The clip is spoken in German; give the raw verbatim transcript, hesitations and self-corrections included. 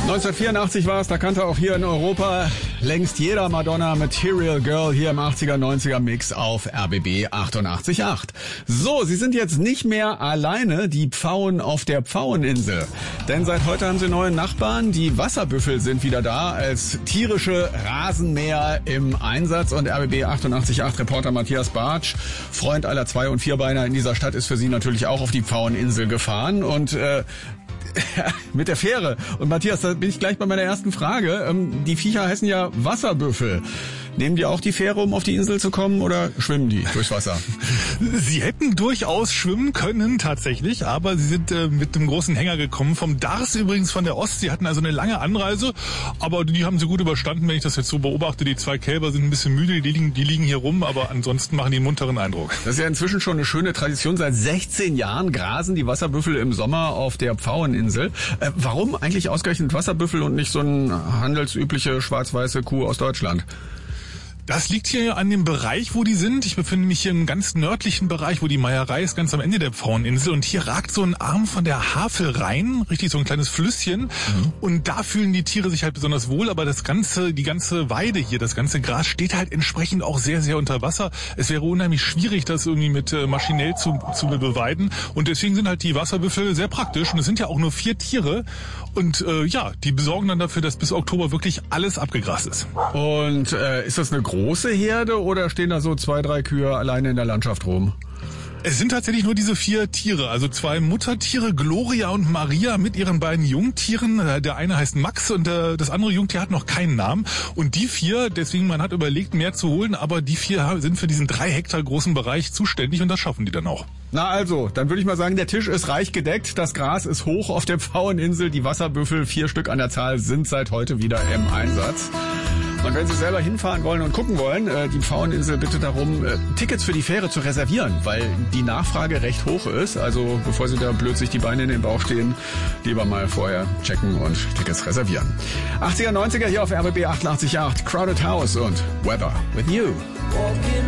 neunzehnhundertvierundachtzig war es, da kannte auch hier in Europa längst jeder Madonna Material Girl hier im achtziger neunziger Mix auf R B B achtundachtzig Komma acht. So, sie sind jetzt nicht mehr alleine, die Pfauen auf der Pfaueninsel. Denn seit heute haben sie neue Nachbarn. Die Wasserbüffel sind wieder da als tierische Rasenmäher im Einsatz. Und R B B achtundachtzig Komma acht Reporter Matthias Bartsch, Freund aller Zwei- und Vierbeiner in dieser Stadt, ist für sie natürlich auch auf die Pfaueninsel gefahren. Und äh, mit der Fähre. Und Matthias, da bin ich gleich bei meiner ersten Frage. Ähm, die Viecher heißen ja Wasserbüffel. Nehmen die auch die Fähre, um auf die Insel zu kommen, oder schwimmen die durchs Wasser? Sie hätten durchaus schwimmen können, tatsächlich, aber sie sind äh, mit einem großen Hänger gekommen. Vom Dars übrigens, von der Ostsee, hatten also eine lange Anreise, aber die haben sie gut überstanden, wenn ich das jetzt so beobachte. Die zwei Kälber sind ein bisschen müde, die liegen, die liegen hier rum, aber ansonsten machen die einen munteren Eindruck. Das ist ja inzwischen schon eine schöne Tradition. Seit sechzehn Jahren grasen die Wasserbüffel im Sommer auf der Pfaueninsel. Äh, warum eigentlich ausgerechnet Wasserbüffel und nicht so eine handelsübliche schwarz-weiße Kuh aus Deutschland? Das liegt hier an dem Bereich, wo die sind. Ich befinde mich hier im ganz nördlichen Bereich, wo die Meierei ist, ganz am Ende der Pfaueninsel. Und hier ragt so ein Arm von der Havel rein, richtig so ein kleines Flüsschen. Mhm. Und da fühlen die Tiere sich halt besonders wohl. Aber das ganze, die ganze Weide hier, das ganze Gras steht halt entsprechend auch sehr, sehr unter Wasser. Es wäre unheimlich schwierig, das irgendwie mit äh, maschinell zu, zu beweiden. Und deswegen sind halt die Wasserbüffel sehr praktisch. Und es sind ja auch nur vier Tiere. Und äh, ja, die besorgen dann dafür, dass bis Oktober wirklich alles abgegrast ist. Und äh, ist das eine große Herde oder stehen da so zwei, drei Kühe alleine in der Landschaft rum? Es sind tatsächlich nur diese vier Tiere, also zwei Muttertiere, Gloria und Maria, mit ihren beiden Jungtieren. Der eine heißt Max und das andere Jungtier hat noch keinen Namen. Und die vier, deswegen man hat überlegt, mehr zu holen, aber die vier sind für diesen drei Hektar großen Bereich zuständig und das schaffen die dann auch. Na also, dann würde ich mal sagen, der Tisch ist reich gedeckt, das Gras ist hoch auf der Pfaueninsel, die Wasserbüffel, vier Stück an der Zahl, sind seit heute wieder im Einsatz. Und wenn Sie selber hinfahren wollen und gucken wollen, äh, die Pfaueninsel bittet darum, äh, Tickets für die Fähre zu reservieren, weil die Nachfrage recht hoch ist. Also bevor Sie da blöd sich die Beine in den Bauch stehen, lieber mal vorher checken und Tickets reservieren. achtziger, neunziger hier auf R B B achtundachtzig Komma acht, Crowded House und Weather with You.